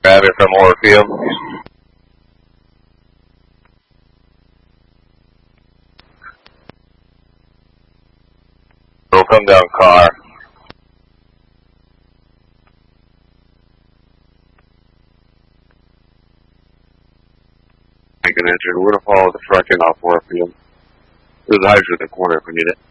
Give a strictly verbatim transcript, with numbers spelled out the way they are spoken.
Driving from Orfield. Will come down car. Make an injured. We're gonna follow the truck in off Orfield. There's a hydrant in the corner if we need it.